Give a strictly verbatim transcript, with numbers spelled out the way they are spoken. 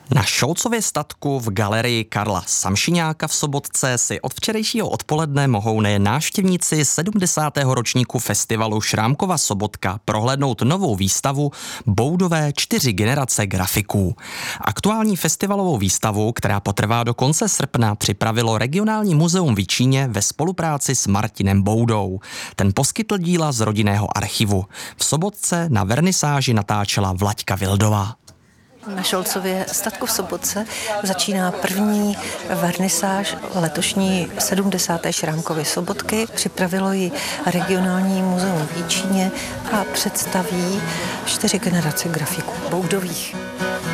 Na Šolcově statku v galerii Karla Samšiňáka v Sobotce si od včerejšího odpoledne mohou nejen návštěvníci sedmdesátého ročníku festivalu Šrámkova Sobotka prohlédnout novou výstavu Boudové čtyři generace grafiků. Aktuální festivalovou výstavu, která potrvá do konce srpna, připravilo Regionální muzeum v Jičíně ve spolupráci s Martinem Boudou. Ten poskytl díla z rodinného archivu. V Sobotce na vernisáži natáčela Vlaďka Vildová. Na Šolcově statku v Sobotce začíná první vernisáž letošní sedmdesáté Šrámkovy Sobotky. Připravilo ji Regionální muzeum v Jičíně a představí čtyři generace grafiků Boudových.